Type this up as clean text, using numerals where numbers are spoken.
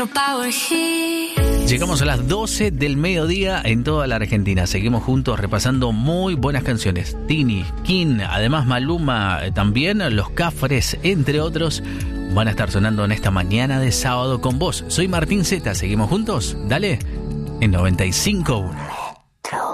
Llegamos a las 12 del mediodía en toda la Argentina. Seguimos juntos repasando muy buenas canciones. Tini, King, además Maluma, también Los Cafres, entre otros, van a estar sonando en esta mañana de sábado con vos. Soy Martín Zeta. Seguimos juntos. Dale, en 95.1.